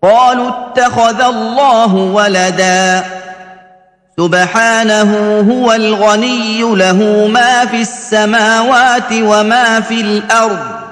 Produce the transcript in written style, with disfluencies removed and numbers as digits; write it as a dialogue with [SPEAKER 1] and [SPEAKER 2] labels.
[SPEAKER 1] قالوا اتخذ الله ولدا سبحانه هو الغني له ما في السماوات وما في الأرض